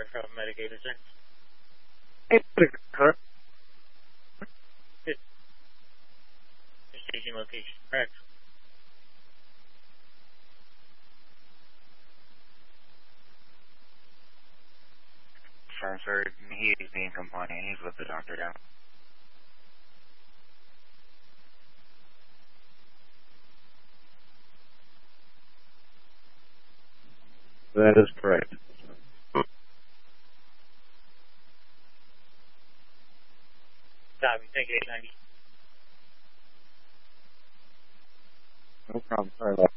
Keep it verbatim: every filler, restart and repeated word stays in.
from Medicated, sir. Hey, correct. Station location, correct. Firm, sir. He is being compliant. He's with the doctor now. That is correct. Copy, thank you, eight ninety. No problem. Sorry about that.